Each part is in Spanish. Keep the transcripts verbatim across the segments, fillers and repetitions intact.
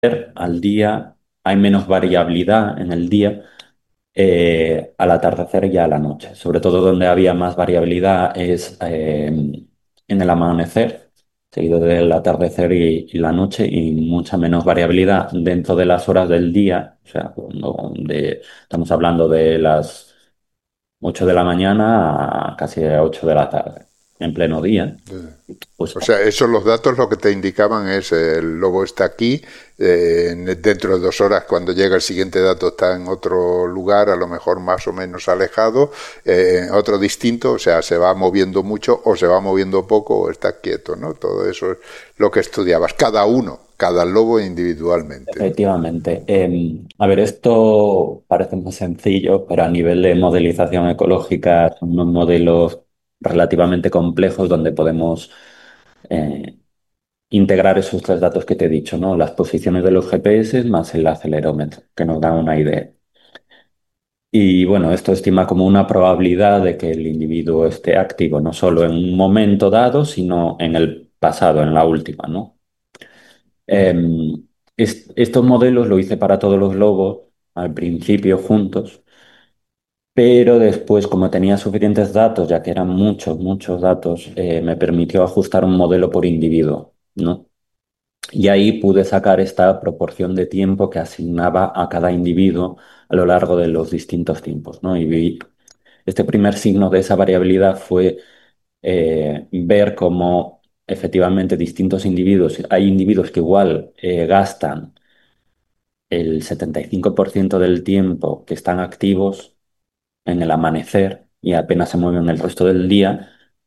al día, hay menos variabilidad en el día, eh, al atardecer y a la noche. Sobre todo donde había más variabilidad es eh, en el amanecer, seguido del atardecer y, y la noche, y mucha menos variabilidad dentro de las horas del día. O sea, cuando de- estamos hablando de las ocho de la mañana a casi ocho de la tarde, en pleno día. Pues O sea, esos los datos lo que te indicaban es eh, el lobo está aquí, eh, dentro de dos horas cuando llega el siguiente dato está en otro lugar, a lo mejor más o menos alejado, eh, otro distinto, o sea, se va moviendo mucho o se va moviendo poco o está quieto, ¿no? Todo eso es lo que estudiabas, cada uno, cada lobo individualmente, ¿no? efectivamente. Em, a ver, esto parece muy sencillo, pero a nivel de modelización ecológica son unos modelos relativamente complejos donde podemos eh, integrar esos tres datos que te he dicho, ¿no? Las posiciones de los G P S más el acelerómetro, que nos dan una idea. Y bueno, esto estima como una probabilidad de que el individuo esté activo no solo en un momento dado, sino en el pasado, en la última, ¿no? Em, es- estos modelos lo hice para todos los lobos al principio juntos, pero después, como tenía suficientes datos, ya que eran muchos, muchos datos, eh, me permitió ajustar un modelo por individuo, ¿no? Y ahí pude sacar esta proporción de tiempo que asignaba a cada individuo a lo largo de los distintos tiempos, ¿no? Y vi- este primer signo de esa variabilidad fue eh, ver cómo efectivamente distintos individuos, hay individuos que igual eh, gastan el setenta y cinco por ciento del tiempo que están activos en el amanecer y apenas se mueven el resto del día,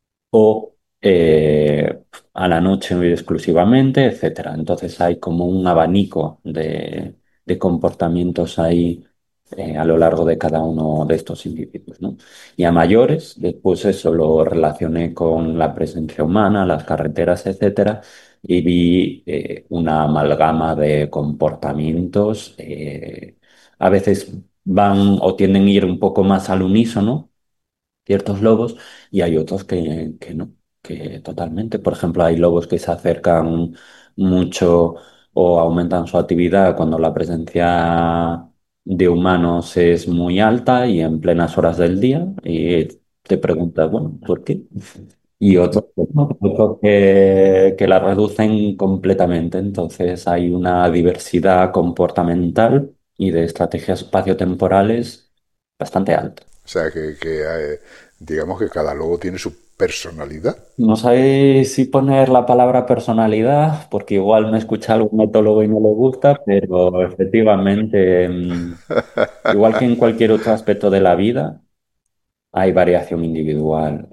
o eh, a la noche exclusivamente, etcétera. Entonces hay como un abanico de, de comportamientos ahí eh, a lo largo de cada uno de estos individuos, ¿no? Y a mayores, después eso lo relacioné con la presencia humana, las carreteras, etcétera, y vi eh, una amalgama de comportamientos. Eh, a veces van o tienden a ir un poco más al unísono ciertos lobos y hay otros que, que no, que totalmente. Por ejemplo, hay lobos que se acercan mucho o aumentan su actividad cuando la presencia de humanos es muy alta y en plenas horas del día y te preguntas, bueno, ¿por qué? Y otros, que no, otros que, que la reducen completamente. Entonces hay una diversidad comportamental y de estrategias espaciotemporales bastante alta. O sea, que, que eh, digamos que cada lobo tiene su personalidad. No sé si poner la palabra personalidad, porque igual me escucha algún etólogo y no le gusta, pero efectivamente, mm, igual que en cualquier otro aspecto de la vida, hay variación individual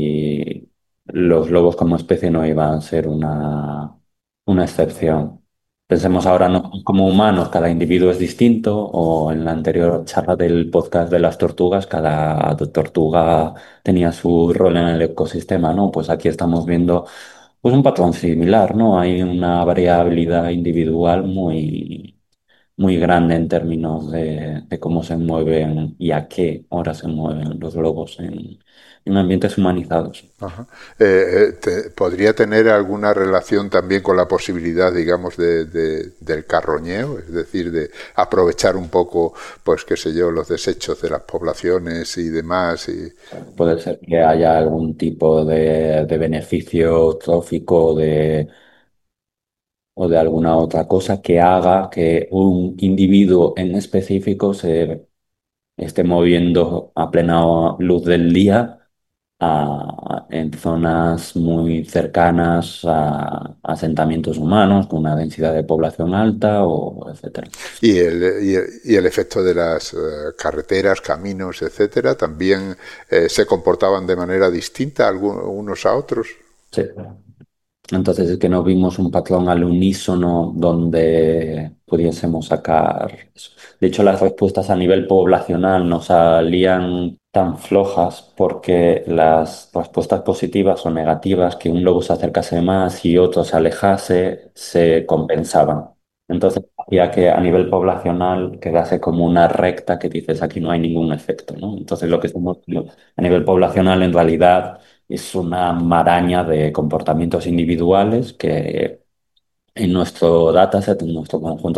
y los lobos como especie no iban a ser una, una excepción. Pensemos ahora no como humanos, cada individuo es distinto, o en la anterior charla del podcast de las tortugas, cada tortuga tenía su rol en el ecosistema, ¿no? Pues aquí estamos viendo pues un patrón similar, ¿no? Hay una variabilidad individual muy, muy grande en términos de, de cómo se mueven y a qué hora se mueven los lobos en, en ambientes humanizados. Ajá. Eh, eh, te- ¿podría tener alguna relación también con la posibilidad, digamos, de, de- del carroñeo? Es decir, de aprovechar un poco, pues, qué sé yo, los desechos de las poblaciones y demás. Y, Puede ser que haya algún tipo de, de beneficio trófico de, o de alguna otra cosa que haga que un individuo en específico se esté moviendo a plena luz del día a- en zonas muy cercanas a asentamientos humanos con una densidad de población alta o etcétera. y el, y el, y el efecto de las eh, carreteras, caminos, etcétera, también eh, se comportaban de manera distinta algunos, unos a otros. Sí. Entonces es que no vimos un patrón al unísono donde pudiésemos sacar eso. De hecho, las respuestas a nivel poblacional no salían tan flojas porque las respuestas positivas o negativas, que un lobo se acercase más y otro se alejase, se compensaban. Entonces, hacía que a nivel poblacional quedase como una recta que dices, aquí no hay ningún efecto, ¿no? Entonces, lo que estamos viendo a nivel poblacional en realidad es una maraña de comportamientos individuales que en nuestro dataset, en nuestro conjunto